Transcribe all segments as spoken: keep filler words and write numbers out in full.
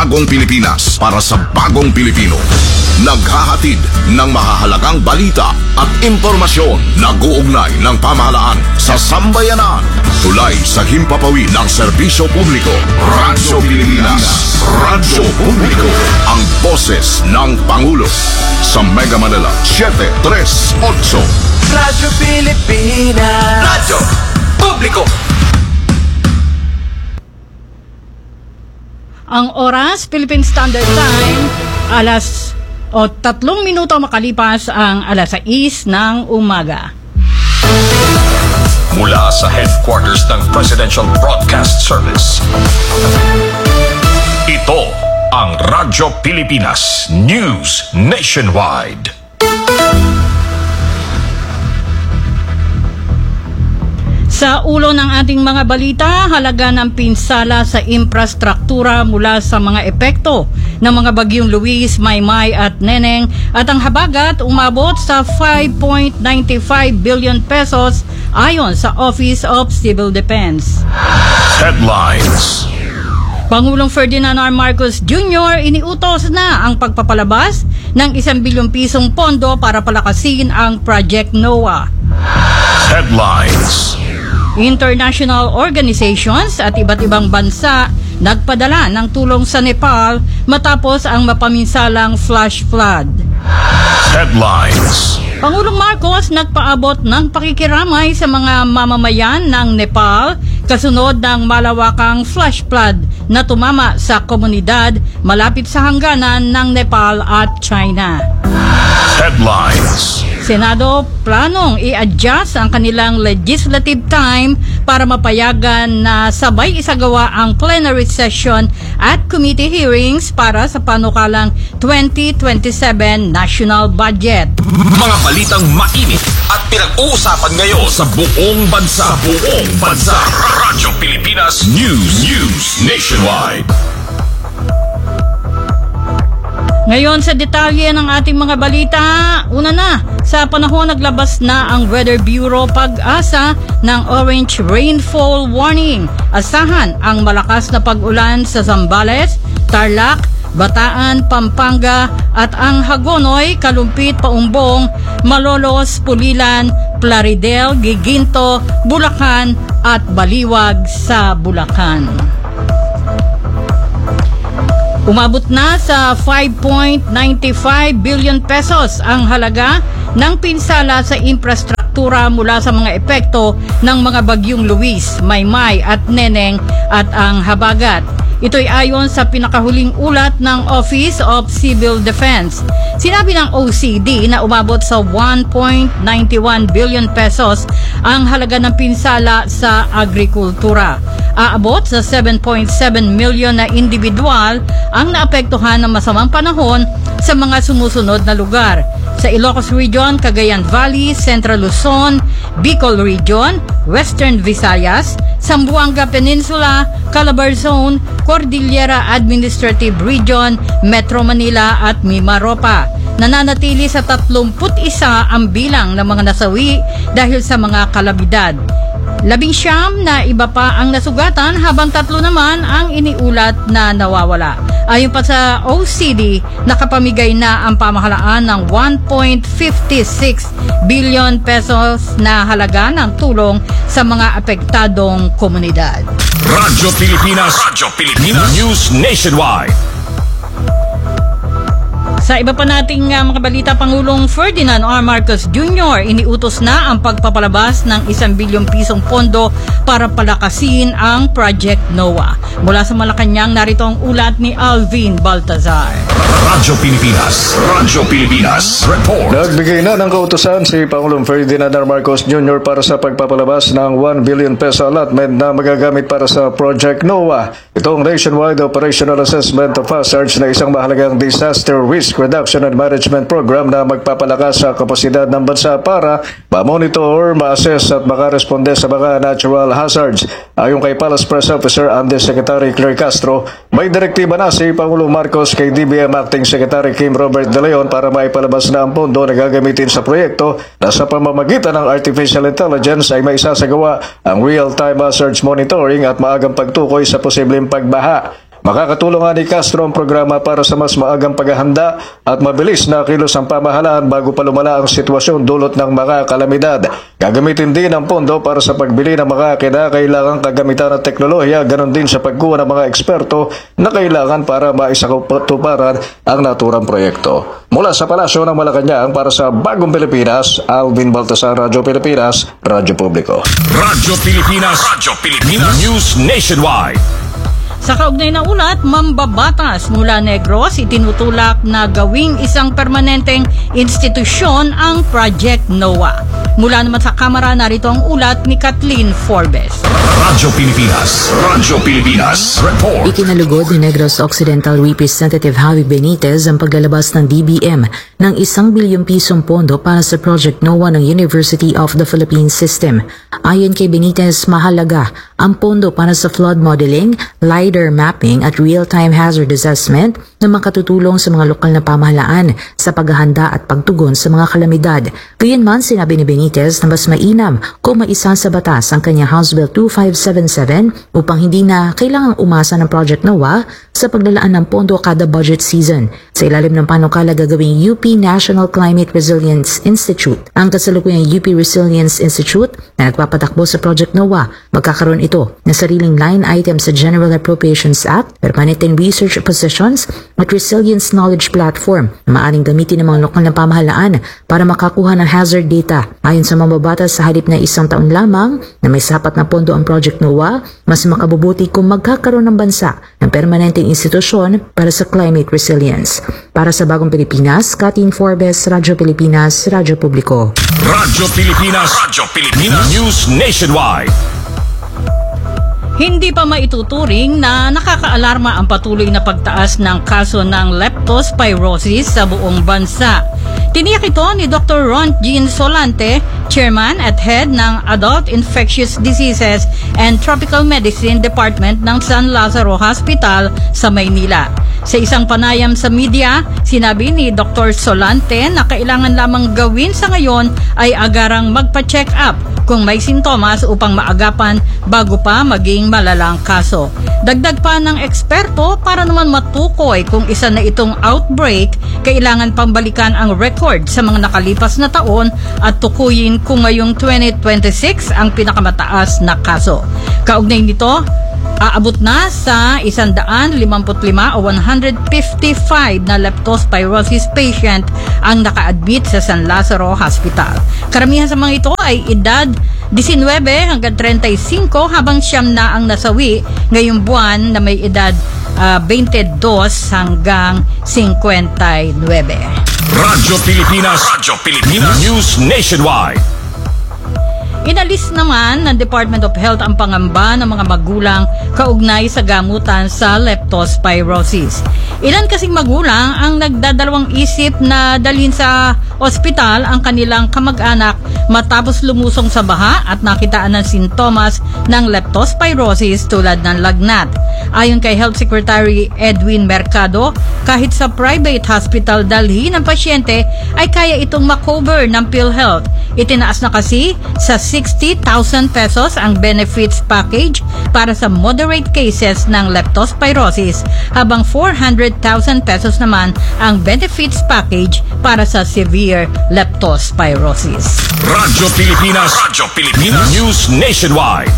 bagong Pilipinas para sa bagong Pilipino. Naghahatid ng mahahalagang balita at impormasyon na guugnay ng pamahalaan sa sambayanan. Tulay sa himpapawid ng serbisyo publiko. Radyo Pilipinas. Radyo Publiko. Ang boses ng Pangulo. Sa Mega Manila, seven three eight. Radyo Pilipinas. Radyo Publiko. Ang oras, Philippine Standard Time, alas o tatlong minuto makalipas ang alas sais ng umaga. Mula sa headquarters ng Presidential Broadcast Service, ito ang Radyo Pilipinas News Nationwide. Sa ulo ng ating mga balita, halaga ng pinsala sa infrastruktura mula sa mga epekto ng mga bagyong Luis, Maymay at Neneng at ang habagat umabot sa five point nine five billion pesos ayon sa Office of Civil Defense. Headlines. Pangulong Ferdinand R. Marcos Junior iniutos na ang pagpapalabas ng isang bilyong pisong pondo para palakasin ang Project NOAA. Headlines. International organizations at iba't ibang bansa nagpadala ng tulong sa Nepal matapos ang mapaminsalang flash flood. Headlines. Pangulong Marcos nagpaabot ng pakikiramay sa mga mamamayan ng Nepal kasunod ng malawakang flash flood na tumama sa komunidad malapit sa hangganan ng Nepal at China. Headlines. Senado planong i-adjust ang kanilang legislative time para mapayagan na sabay isagawa ang plenary session at committee hearings para sa panukalang twenty twenty-seven national budget. Mga balitang mainit at pinag-uusapan ngayon sa buong bansa. Sa buong bansa. Radyo Pilipinas News News Nationwide. Ngayon sa detalye ng ating mga balita, una na, sa panahon naglabas na ang Weather Bureau Pag-asa ng orange rainfall warning. Asahan ang malakas na pag-ulan sa Zambales, Tarlac, Bataan, Pampanga at ang Hagonoy, Kalumpit, Paumbong, Malolos, Pulilan, Plaridel, Giginto, Bulacan at Baliwag sa Bulacan. Umabot na sa five point nine five billion pesos ang halaga ng pinsala sa infrastruktura mula sa mga epekto ng mga bagyong Luis, Maymay at Neneng at ang habagat. Ito'y ayon sa pinakahuling ulat ng Office of Civil Defense. Sinabi ng O C D na umabot sa one point nine one billion pesos ang halaga ng pinsala sa agrikultura. Aabot sa seven point seven million na individual ang naapektuhan ng masamang panahon sa mga sumusunod na lugar. Sa Ilocos Region, Cagayan Valley, Central Luzon, Bicol Region, Western Visayas, Zamboanga Peninsula, Calabar Zone, Cordillera Administrative Region, Metro Manila at Mimaropa. Nananatili sa thirty-one ang bilang ng mga nasawi dahil sa mga kalamidad. Labing siyam na iba pa ang nasugatan habang tatlo naman ang iniulat na nawawala. Ayon pa sa O C D, nakapamigay na ang pamahalaan ng one point five six billion pesos na halaga ng tulong sa mga apektadong komunidad. Radyo Pilipinas, Radyo Pilipinas News Nationwide. Sa iba pa nating uh, mga balita, Pangulong Ferdinand R. Marcos Junior iniutos na ang pagpapalabas ng isang bilyong pisong pondo para palakasin ang Project NOAA. Mula sa Malacanang, narito ang ulat ni Alvin Baltazar. Radyo Pilipinas, Radyo Pilipinas Report. Nagbigay na ng kautusan si Pangulong Ferdinand R. Marcos Junior para sa pagpapalabas ng one billion peso allotment na magagamit para sa Project NOAA. Itong Nationwide Operational Assessment of Hazards na isang mahalagang disaster risk reduction and management program na magpapalakas sa kapasidad ng bansa para ma-monitor, ma-assess at makaresponde sa mga natural hazards. Ayon kay Palace Press Officer Undersecretary Claire Castro, may direktiba na si Pangulong Marcos kay D B M Acting Secretary Kim Robert De Leon para maipalabas na ang pondo na gagamitin sa proyekto na sa pamamagitan ng artificial intelligence ay maisasagawa ang real-time hazards monitoring at maagang pagtukoy sa posibleng pagbaha. Makakatulong nga ni Castro ang programa para sa mas maagang paghahanda at mabilis na kilos ang pamahalaan bago pa lumala ang sitwasyon dulot ng mga kalamidad. Gagamitin din ang pondo para sa pagbili ng mga kinakailangang kagamitan at teknolohiya, ganon din sa pagkuha ng mga eksperto na kailangan para maisakatuparan ang naturang proyekto. Mula sa Palasyo ng Malacanang para sa Bagong Pilipinas, Alvin Baltasar, Radyo Pilipinas, Radyo Publiko. Radyo Pilipinas, Radyo Pilipinas, News Nationwide. Sa kaugnay na ulat, mambabatas mula Negros itinutulak na gawing isang permanenteng institusyon ang Project NOAA. Mula naman sa Kamara, narito ang ulat ni Kathleen Forbes. Radyo Pilipinas, Radyo Pilipinas, Report. Ikinalugod ni Negros Occidental Representative Javi Benitez ang paglalabas ng D B M ng isang bilyong pisong pondo para sa Project NOAA ng University of the Philippines System. Ayon kay Benitez, mahalaga ang pondo para sa flood modeling, LiDAR mapping at real-time hazard assessment na makatutulong sa mga lokal na pamahalaan sa paghahanda at pagtugon sa mga kalamidad. Gayunman, sinabi ni Benitez na mas mainam kung maisa sa batas ang kanyang House Bill two five seven seven upang hindi na kailangang umasa ng Project NOAA sa paglalaan ng pondo kada budget season. Sa ilalim ng panukala gagawing U P National Climate Resilience Institute, ang kasalukuyang U P Resilience Institute na nagpapatakbo sa Project NOAA, magkakaroon ito ng sariling line item sa General Appropriations Act, permanent research positions at resilience knowledge platform na maaaring gamitin ng mga lokal na pamahalaan para makakuha ng hazard data. Ayon sa mambabatas, sa halip na isang taon lamang na may sapat na pondo ang Project NOAA, mas makabubuti kung magkakaroon ng bansa ng permanenteng institusyon para sa climate resilience. Para sa Bagong Pilipinas, Kathleen Forbes, Radyo Pilipinas, Radyo Publiko. Radyo Pilipinas, Radyo Pilipinas, News Nationwide. Hindi pa maituturing na nakakaalarma ang patuloy na pagtaas ng kaso ng leptospirosis sa buong bansa. Tiniyak ito ni Doctor Ron Jean Solante, Chairman at Head ng Adult Infectious Diseases and Tropical Medicine Department ng San Lazaro Hospital sa Maynila. Sa isang panayam sa media, sinabi ni Doctor Solante na kailangan lamang gawin sa ngayon ay agarang magpa-check up kung may sintomas upang maagapan bago pa maging malalang kaso. Dagdag pa ng eksperto, para naman matukoy kung isa na itong outbreak, kailangan pambalikan ang record sa mga nakalipas na taon at tukuyin kung ngayong twenty twenty-six ang pinakamataas na kaso. Kaugnay nito, aabot na sa one hundred fifty-five o one hundred fifty-five na leptospirosis patient ang naka-admit sa San Lazaro Hospital. Karamihan sa mga ito ay edad nineteen hanggang thirty-five habang siyam na ang nasawi ngayong buwan na may edad uh, twenty-two hanggang fifty-nine. Radyo Pilipinas, Radyo Pilipinas, News Nationwide. Inalis naman ng Department of Health ang pangamba ng mga magulang kaugnay sa gamutan sa leptospirosis. Ilan kasing magulang ang nagdadalawang isip na dalhin sa ospital ang kanilang kamag-anak matapos lumusong sa baha at nakitaan ng sintomas ng leptospirosis tulad ng lagnat. Ayon kay Health Secretary Edwin Mercado, kahit sa private hospital dalhin ng pasyente ay kaya itong makover ng PhilHealth. Itinaas na kasi sa sixty thousand pesos ang benefits package para sa moderate cases ng leptospirosis, habang four hundred thousand pesos naman ang benefits package para sa severe leptospirosis. Radyo Pilipinas, Radyo Pilipinas, News Nationwide.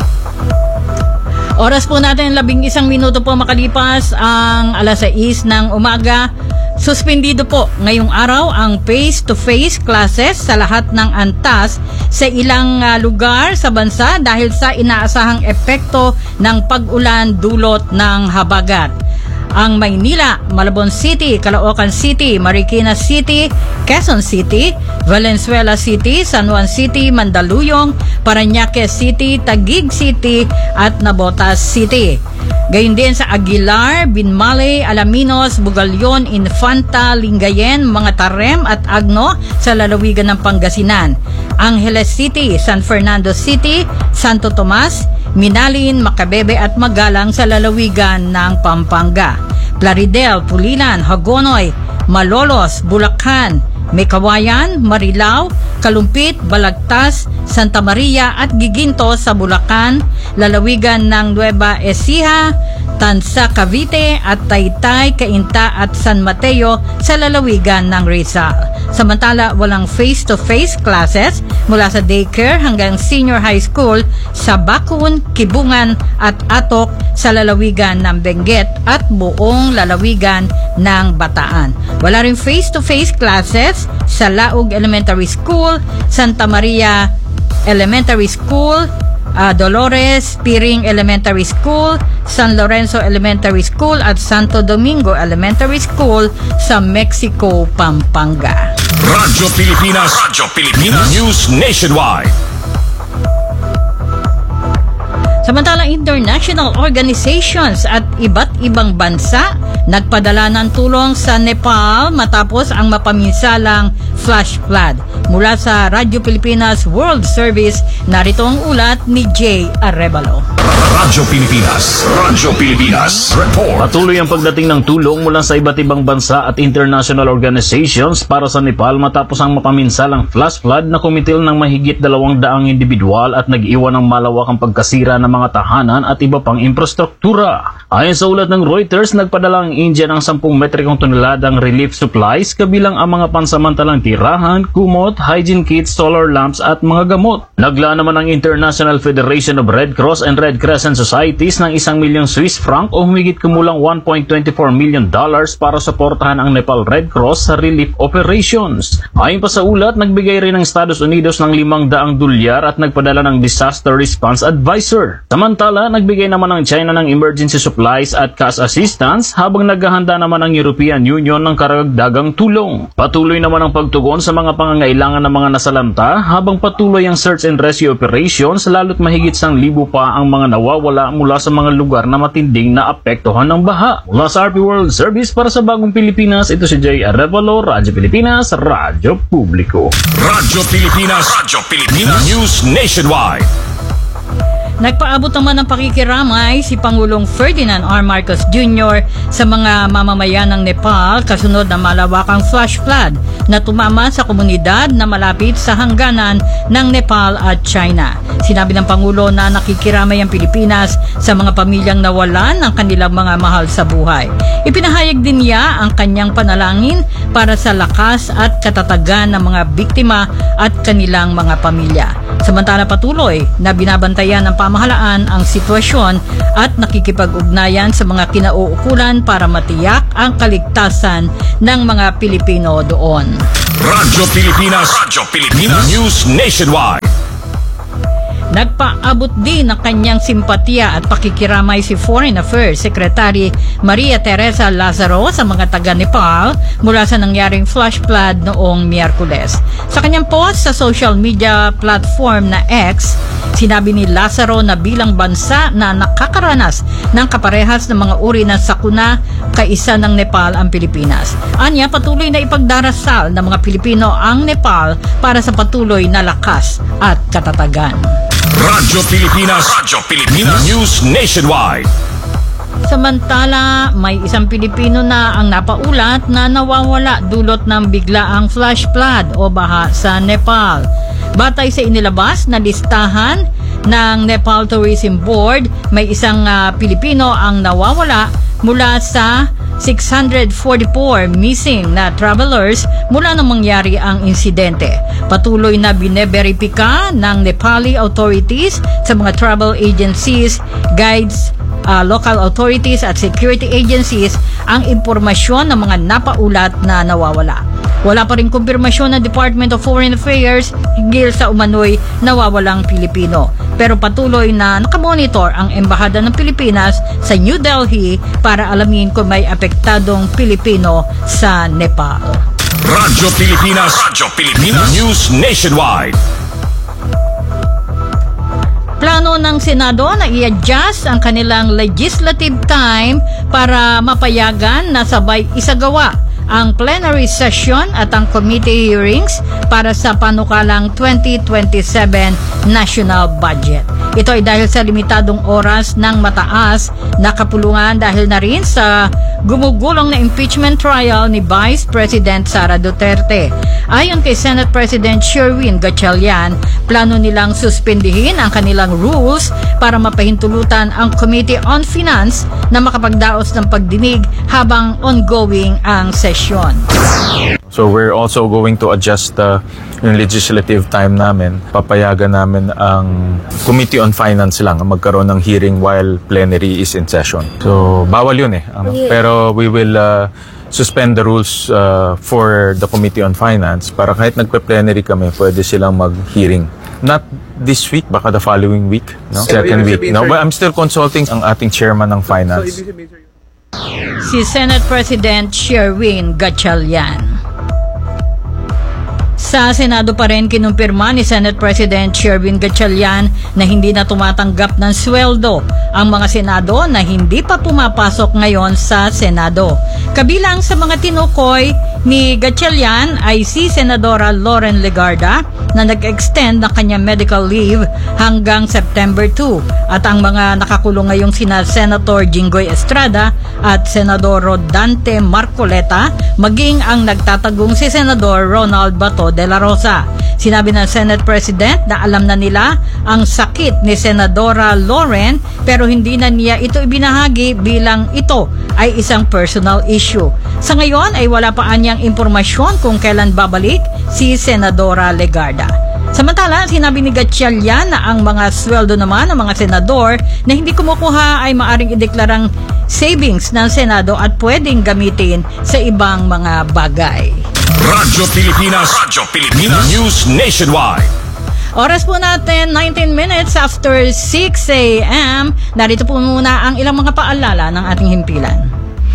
Oras po natin, labing isang minuto po makalipas ang alas sais ng umaga. Suspendido po ngayong araw ang face-to-face classes sa lahat ng antas sa ilang uh, lugar sa bansa dahil sa inaasahang epekto ng pag-ulan dulot ng habagat. Ang Maynila, Malabon City, Caloocan City, Marikina City, Quezon City, Valenzuela City, San Juan City, Mandaluyong, Parañaque City, Taguig City at Navotas City. Gayon din sa Aguilar, Binmale, Alaminos, Bugalyon, Infanta, Lingayen, Mga Tarem at Agno sa lalawigan ng Pangasinan. Angeles City, San Fernando City, Santo Tomas, Minalin, Macabebe at Magalang sa lalawigan ng Pampanga. Plaridel, Pulilan, Hagonoy, Malolos, Bulacan, Mekawayan, Marilao, Kalumpit, Balagtas, Santa Maria at Giginto sa Bulacan, lalawigan ng Nueva Ecija, Tansa, Cavite at Taytay, Cainta at San Mateo sa lalawigan ng Rizal. Samantala, walang face-to-face classes mula sa daycare hanggang senior high school sa Bakun, Kibungan at Atok sa lalawigan ng Benguet at buong lalawigan ng Bataan. Wala rin face-to-face classes sa Laog Elementary School, Santa Maria Elementary School, Uh, Dolores Piring Elementary School, San Lorenzo Elementary School at Santo Domingo Elementary School sa Mexico, Pampanga. Radyo Pilipinas, Radyo Pilipinas News Nationwide. Samantalang international organizations at iba't ibang bansa nagpadala ng tulong sa Nepal matapos ang mapaminsalang flash flood. Mula sa Radyo Pilipinas World Service, narito ang ulat ni Jay Arevalo. Radyo Pilipinas, Radyo Pilipinas Report. Patuloy ang pagdating ng tulong mula sa iba't ibang bansa at international organizations para sa Nepal matapos ang mapaminsalang flash flood na kumitil ng mahigit dalawang daang individual at nag-iwan ng malawakang pagkasira ng mga tahanan at iba pang infrastruktura. Ayon sa ulat ng Reuters, nagpadala ang India ng sampung metrikong toneladang relief supplies kabilang ang mga pansamantalang tirahan, kumot, hygiene kits, solar lamps at mga gamot. Naglaan naman ang International Federation of Red Cross and Red Crescent Societies ng isang milyong Swiss franc o humigit kumulang one point two four million dollars para suportahan ang Nepal Red Cross sa relief operations. Ayon pa sa ulat, nagbigay rin ng Estados Unidos ng limang daang dolyar at nagpadala ng Disaster Response Advisor. Samantala, nagbigay naman ang China ng emergency supplies at cash assistance habang naghahanda naman ang European Union ng karagdagang tulong. Patuloy naman ang pagtugon sa mga pangangailangan ng mga nasalanta habang patuloy ang search and rescue operations lalo't mahigit sang libo pa ang mga nawawala mula sa mga lugar na matinding na apektuhan ng baha. Mula sa R P World Service para sa Bagong Pilipinas, ito si Jay Arevalo, Radyo Pilipinas, Radyo Publiko. Radyo Pilipinas, Radyo Pilipinas News Nationwide. Nagpaabot naman ng pakikiramay si Pangulong Ferdinand R. Marcos Junior sa mga mamamayan ng Nepal kasunod ng malawakang flash flood na tumama sa komunidad na malapit sa hangganan ng Nepal at China. Sinabi ng Pangulo na nakikiramay ang Pilipinas sa mga pamilyang nawalan ng kanilang mga mahal sa buhay. Ipinahayag din niya ang kanyang panalangin para sa lakas at katatagan ng mga biktima at kanilang mga pamilya. Samantala patuloy na binabantayan ng pamahalaan ang sitwasyon at nakikipag-ugnayan sa mga kinauukulan para matiyak ang kaligtasan ng mga Pilipino doon. Radyo Pilipinas, Radyo Pilipinas News Nationwide. Nagpaabot din ng kanyang simpatiya at pakikiramay si Foreign Affairs Secretary Maria Teresa Lazaro sa mga taga-Nepal mula sa nangyaring flash flood noong Miyerkules. Sa kanyang post sa social media platform na X, sinabi ni Lazaro na bilang bansa na nakakaranas ng kaparehas ng mga uri ng sakuna, kaisa ng Nepal ang Pilipinas. Anya, patuloy na ipagdarasal ng mga Pilipino ang Nepal para sa patuloy na lakas at katatagan. Radyo Pilipinas, Radyo Pilipinas News Nationwide. Samantala, may isang Pilipino na ang napaulat na nawawala dulot ng biglaang flash flood o baha sa Nepal. Batay sa inilabas na listahan ng Nepal Tourism Board, may isang uh, Pilipino ang nawawala mula sa six hundred forty-four missing na travelers mula nang mangyari ang insidente. Patuloy na bineberipika ng Nepali authorities sa mga travel agencies, guides, uh, local authorities at security agencies ang impormasyon ng mga napaulat na nawawala. Wala pa rin kumpirmasyon ng Department of Foreign Affairs hinggil sa umano'y nawawalang Pilipino. Pero patuloy na nakamonitor ang Embahada ng Pilipinas sa New Delhi para alamin kung may apektadong Pilipino sa Nepal. Radyo Pilipinas, Radyo Pilipinas News Nationwide. Plano ng Senado na i-adjust ang kanilang legislative time para mapayagan na sabay isagawa ang plenary session at ang committee hearings para sa panukalang twenty twenty-seven national budget. Ito ay dahil sa limitadong oras ng mataas na kapulungan dahil na rin sa gumugulong na impeachment trial ni Vice President Sara Duterte. Ayon kay Senate President Sherwin Gatchalian, plano nilang suspendihin ang kanilang rules para mapahintulutan ang Committee on Finance na makapagdaos ng pagdinig habang ongoing ang sesyon. So we're also going to adjust the yung legislative time namin. Papayagan namin ang Committee on Finance lang magkaroon ng hearing while plenary is in session. So bawal yun eh. Ano? Pero we will uh, suspend the rules uh, for the Committee on Finance para kahit nagpe-plenary kami, pwede silang mag-hearing. Not this week, baka the following week, no? Second week. No, but I'm still consulting ang ating chairman ng Finance. Si Senate President Sherwin Gatchalian. Sa Senado pa rin kinumpirma ni Senate President Sherwin Gatchalian na hindi na tumatanggap ng sweldo ang mga Senado na hindi pa pumapasok ngayon sa Senado. Kabilang sa mga tinukoy ni Gatchalian ay si Senadora Loren Legarda na nag-extend ng kanyang medical leave hanggang September two at ang mga nakakulong ngayong sina Senator Jinggoy Estrada at Senador Rodante Marcoleta maging ang nagtatagong si Senador Ronald Bato de la Rosa. Sinabi ng Senate President na alam na nila ang sakit ni Senadora Loren pero hindi na niya ito ibinahagi bilang ito ay isang personal issue. Sa ngayon ay wala pa anyang impormasyon kung kailan babalik si Senadora Legarda. Samantala, sinabi ni Gatchalian na ang mga sweldo naman ng mga senador na hindi kumukuha ay maaring ideklarang savings ng Senado at pwedeng gamitin sa ibang mga bagay. Radyo Pilipinas, Radyo Pilipinas News Nationwide. Oras po natin, nineteen minutes after six a.m. Narito po muna ang ilang mga paalala ng ating himpilan.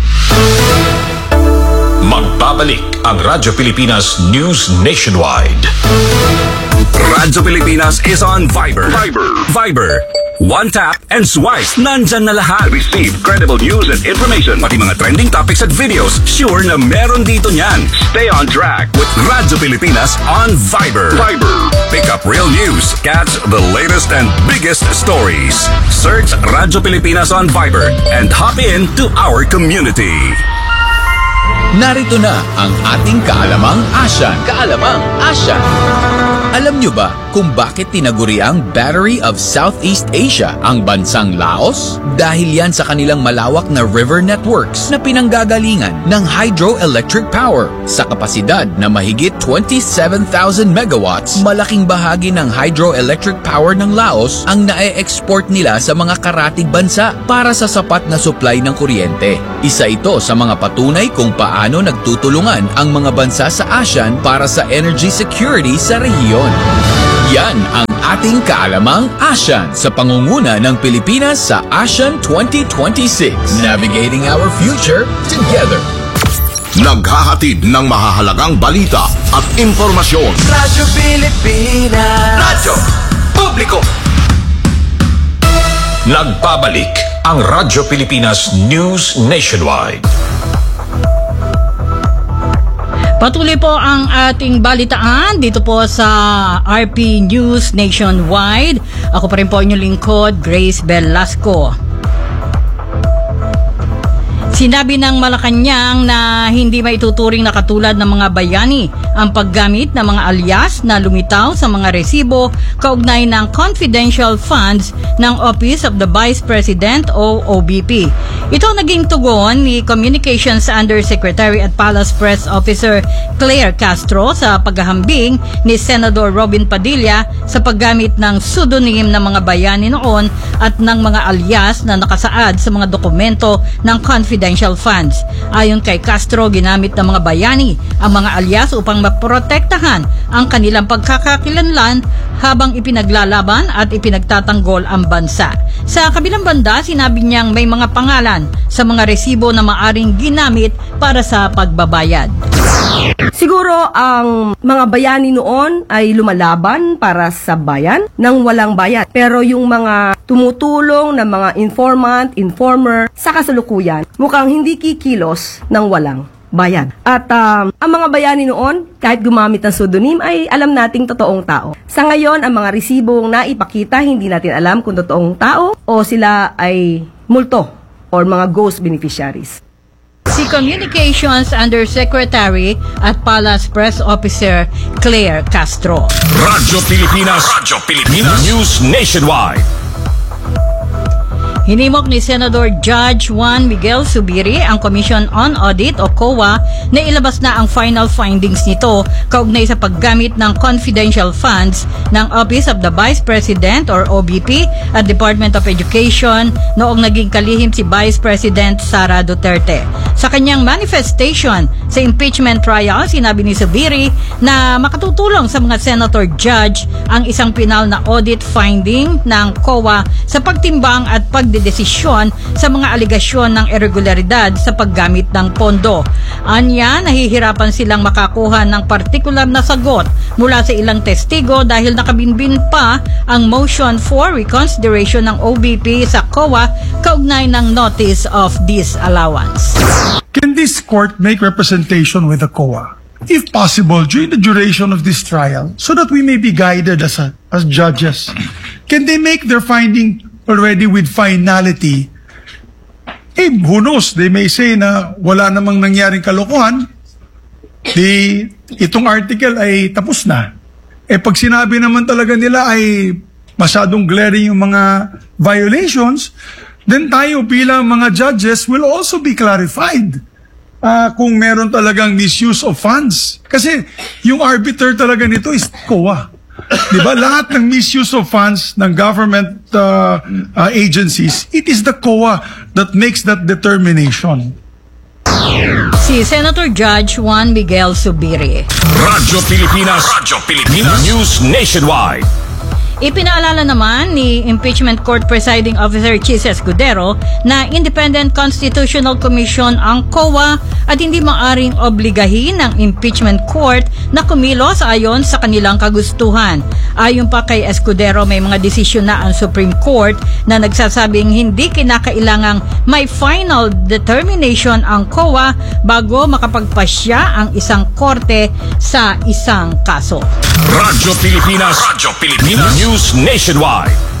Magbabalik ang Radyo Pilipinas News Nationwide. Radyo Pilipinas is on Viber. Viber. Viber. One tap and swipe. Nandyan na lahat. Receive credible news and information. Pati mga trending topics at videos. Sure na meron dito niyan. Stay on track with Radyo Pilipinas on Viber. Viber. Pick up real news. Catch the latest and biggest stories. Search Radyo Pilipinas on Viber and hop in to our community. Narito na ang ating kaalamang Asyan. Kaalamang Asyan. Alam nyo ba kung bakit tinaguri ang Battery of Southeast Asia ang bansang Laos? Dahil yan sa kanilang malawak na river networks na pinanggagalingan ng hydroelectric power. Sa kapasidad na mahigit twenty-seven thousand megawatts, malaking bahagi ng hydroelectric power ng Laos ang nae-export nila sa mga karatig bansa para sa sapat na supply ng kuryente. Isa ito sa mga patunay kung paano nagtutulungan ang mga bansa sa ASEAN para sa energy security sa rehiyon. Yan ang ating kaalamang ASEAN sa pangunguna ng Pilipinas sa ASEAN twenty twenty-six. Navigating our future together. Naghahatid ng mahahalagang balita at impormasyon. Radyo Pilipinas. Radyo Publiko. Nagbabalik ang Radyo Pilipinas News Nationwide. Patuloy po ang ating balitaan dito po sa R P News Nationwide. Ako pa rin po inyong lingkod, Grace Velasco. Sinabi ng Malacanang na hindi maituturing na katulad ng mga bayani ang paggamit ng mga alias na lumitaw sa mga resibo kaugnay ng confidential funds ng Office of the Vice President o O B P. Ito naging tugon ni Communications Undersecretary at Palace Press Officer Claire Castro sa paghahambing ni Senador Robin Padilla sa paggamit ng pseudonym ng mga bayani noon at ng mga alias na nakasaad sa mga dokumento ng confidential funds. Ayon kay Castro, ginamit ng mga bayani ang mga alias upang maprotektahan ang kanilang pagkakakilanlan habang ipinaglalaban at ipinagtatanggol ang bansa. Sa kabilang banda, sinabi niyang may mga pangalan sa mga resibo na maaring ginamit para sa pagbabayad. Siguro ang mga bayani noon ay lumalaban para sa bayan nang walang bayad. Pero yung mga tumutulong na mga informant, informer sa kasalukuyan, mukhang hindi kikilos ng walang bayan. At um, ang mga bayani noon, kahit gumamit ng pseudonym, ay alam nating totoong tao. Sa ngayon, ang mga resibong naipakita, hindi natin alam kung totoong tao o sila ay multo or mga ghost beneficiaries. Si Communications Undersecretary at Palace Press Officer Claire Castro. Radyo Pilipinas, Radyo Pilipinas News Nationwide. Hinimok ni Senador Judge Juan Miguel Zubiri ang Commission on Audit o C O A na ilabas na ang final findings nito kaugnay sa paggamit ng confidential funds ng Office of the Vice President or O B P at Department of Education noong naging kalihim si Vice President Sara Duterte. Sa kanyang manifestation sa impeachment trial, sinabi ni Zubiri na makatutulong sa mga senator judge ang isang pinal na audit finding ng C O A sa pagtimbang at pagdedesisyon sa mga aligasyon ng irregularidad sa paggamit ng pondo. Anya, nahihirapan silang makakuha ng partikular na sagot mula sa ilang testigo dahil nakabinbin pa ang motion for reconsideration ng O B P sa C O A kaugnay ng notice of disallowance. Can this court make representation with the C O A, if possible, during the duration of this trial, so that we may be guided as a, as judges? Can they make their finding already with finality? Eh, who knows? They may say na wala namang nangyaring kalokohan. Di, itong article ay tapos na. Eh, pag sinabi naman talaga nila ay masyadong glaring yung mga violations, then tayo bilang mga judges will also be clarified uh, kung meron talagang misuse of funds. Kasi yung arbiter talaga nito is C O A. Diba? Lahat ng misuse of funds ng government uh, uh, agencies, it is the C O A that makes that determination. Si Senator Judge Juan Miguel Zubiri. Radyo Pilipinas, Radyo Pilipinas News Nationwide. Ipinaalala naman ni Impeachment Court Presiding Officer Chis Escudero na Independent Constitutional Commission ang C O A at hindi maaring obligahin ng Impeachment Court na kumilos ayon sa kanilang kagustuhan. Ayon pa kay Escudero, may mga desisyon na ang Supreme Court na nagsasabing hindi kinakailangang may final determination ang C O A bago makapagpasya ang isang korte sa isang kaso. Radyo Pilipinas, Radyo Pilipinas News Nationwide.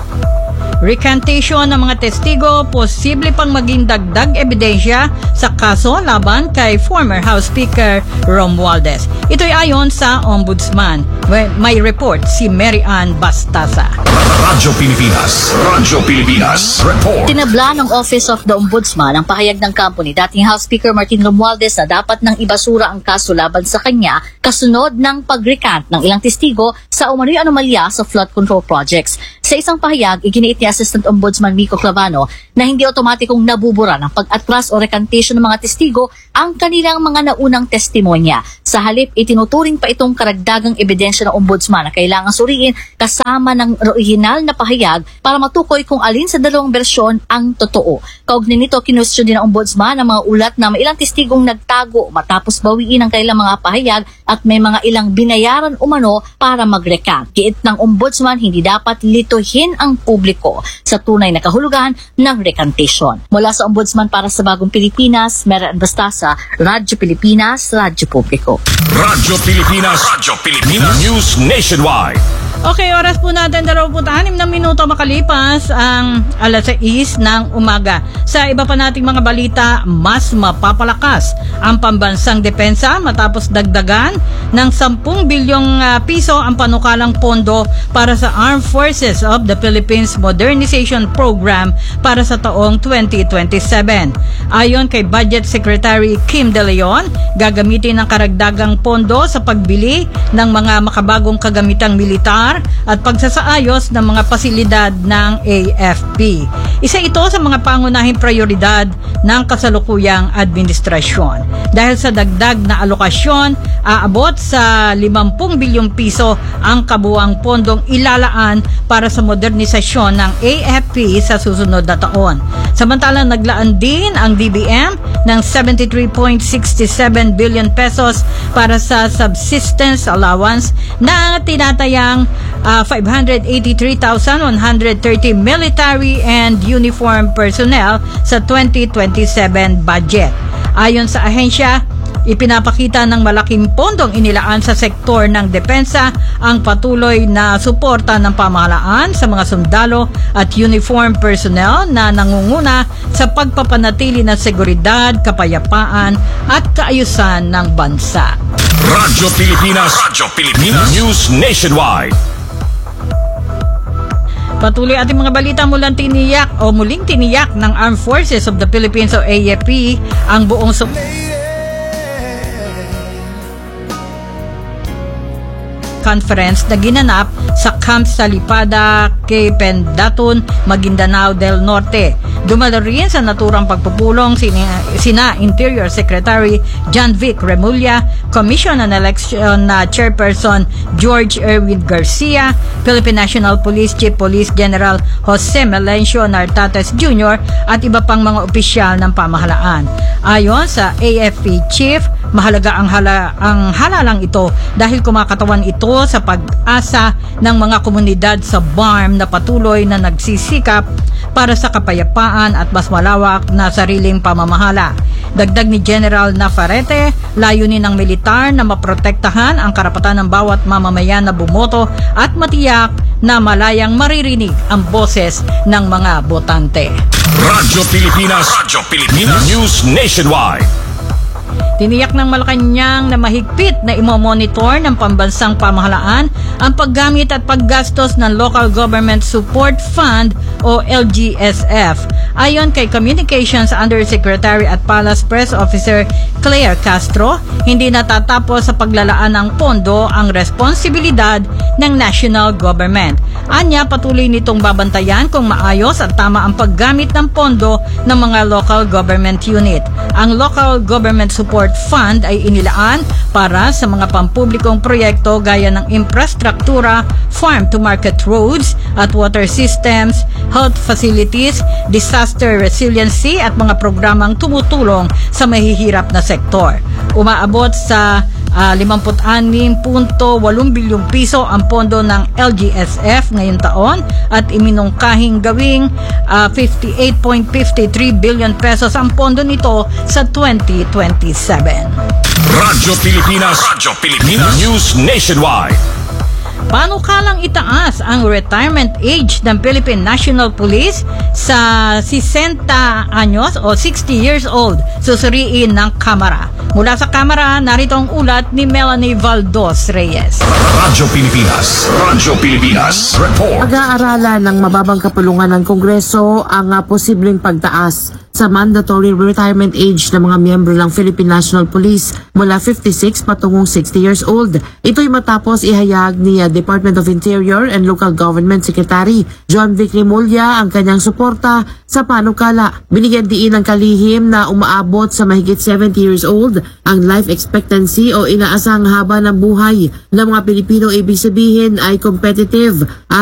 Recantation ng mga testigo, posible pang maging dagdag ebidensya sa kaso laban kay former House Speaker Romualdez. Ito'y ayon sa Ombudsman. May report si Mary Ann Bastasa. Radyo Pilipinas, Radyo Pilipinas Report. Tinabla ng Office of the Ombudsman ang pahayag ng kampo ni dating House Speaker Martin Romualdez na dapat nang ibasura ang kaso laban sa kanya kasunod ng pag-recant ng ilang testigo sa umano'y anomalya sa flood control projects. Sa isang pahayag, iginiit ni Assistant Ombudsman Mico Clavano na hindi otomatikong nabubura ng pag-atras o recantation ng mga testigo ang kanilang mga naunang testimonya. Sa halip, itinuturing pa itong karagdagang ebidensya ng Ombudsman na kailangang suriin kasama ng orihinal na pahayag para matukoy kung alin sa dalawang bersyon ang totoo. Kaugnay nito, kinwestiyon din ng Ombudsman ang mga ulat na may ilang testigong nagtago matapos bawiin ang kailang mga pahayag at may mga ilang binayaran umano para mag-recant. Giit ng Ombudsman, hindi dapat lituhin ang publiko sa tunay na kahulugan ng recantation. Mula sa Ombudsman para sa Bagong Pilipinas, Mary Ann Bastasa, Radyo Pilipinas, Radyo Publiko. Radyo Pilipinas, Radyo Pilipinas News Nationwide. Okay, oras po natin dalawampu't-anim na minuto makalipas ang alas sais ng umaga. Sa iba pa nating mga balita, mas mapapalakas ang pambansang depensa matapos dagdagan ng sampung bilyong uh, piso ang panukalang pondo para sa Armed Forces of the Philippines Modernization Program para sa taong twenty twenty-seven. Ayon kay Budget Secretary Kim De Leon, gagamitin ang karagdagang pondo sa pagbili ng mga makabagong kagamitang militar at pagsasaayos ng mga pasilidad ng A F P. Isa ito sa mga pangunahing prioridad ng kasalukuyang administrasyon. Dahil sa dagdag na alokasyon, aabot sa limampu bilyong piso ang kabuuang pondong ilalaan para sa modernisasyon ng A F P sa susunod na taon. Samantalang naglaan din ang D B M ng seventy-three point six seven billion pesos para sa subsistence allowance na tinatayang uh, five hundred eighty-three thousand one hundred thirty military and uniform personnel sa twenty twenty-seven budget. Ayon sa ahensya, ipinapakita ng malaking pondong inilaan sa sektor ng depensa ang patuloy na suporta ng pamahalaan sa mga sundalo at uniform personnel na nangunguna sa pagpapanatili ng seguridad, kapayapaan at kaayusan ng bansa. Radyo Pilipinas, Radyo Pilipinas News Nationwide. Patuloy ating mga balita mula tiniyak o muling tiniyak ng Armed Forces of the Philippines o A F P ang buong su- conference na ginanap sa Camp Salipada kay Pendatun, Maguindanao del Norte. Dumalo rin sa naturang pagpupulong sina, sina Interior Secretary John Vic Remulla, Commission on Election na uh, Chairperson George Erwin Garcia, Philippine National Police Chief Police General Jose Melencio Nartates Junior at iba pang mga opisyal ng pamahalaan. Ayon sa A F P Chief, mahalaga ang, hala, ang halalang ito dahil kumakatawan ito sa pag-asa ng mga komunidad sa B A R M na patuloy na nagsisikap para sa kapayapaan at mas malawak na sariling pamamahala. Dagdag ni General Navarrete, layunin ng militar na maprotektahan ang karapatan ng bawat mamamayan na bumoto at matiyak na malayang maririnig ang boses ng mga botante. Radyo Pilipinas, Radyo Pilipinas News Nationwide. Tiniyak ng Malacanang na mahigpit na imomonitor ng pambansang pamahalaan ang paggamit at paggastos ng Local Government Support Fund o L G S F. Ayon kay Communications Undersecretary at Palace Press Officer Claire Castro, hindi natatapos sa paglalaan ng pondo ang responsibilidad ng national government. Anya, patuloy nitong babantayan kung maayos at tama ang paggamit ng pondo ng mga local government unit. Ang Local Government Support Fund ay inilaan para sa mga pampublikong proyekto gaya ng infrastruktura, farm-to-market roads at water systems, health facilities, disaster resiliency at mga programang tumutulong sa mahihirap na sektor. Umaabot sa uh, limampu't anim punto walong bilyong piso ang pondo ng L G S F ngayong taon at iminungkahing gawing uh, fifty-eight point five three billion pesos ang pondo nito sa twenty twenty-seven. Radyo Pilipinas, Radyo Pilipinas News Nationwide. Panukalang itaas ang retirement age ng Philippine National Police sa sixty anyos o sixty years old, susuriin ng Kamara. Mula sa Kamara, narito ang ulat ni Melanie Valdos Reyes. Radyo Pilipinas, Radyo Pilipinas Report. Pag-aaralan ng mababang kapulungan ng Kongreso ang uh, posibleng pagtaas sa mandatory retirement age ng mga miyembro ng Philippine National Police mula fifty-six patungong sixty years old. Ito'y matapos ihayag ni uh, Department of Interior and Local Government Secretary John Vic Remulla ang kanyang suporta sa panukala. Binigyan diin ng kalihim na umaabot sa mahigit seventy years old ang life expectancy o inaasang haba ng buhay ng mga Pilipino, ibig sabihin ay competitive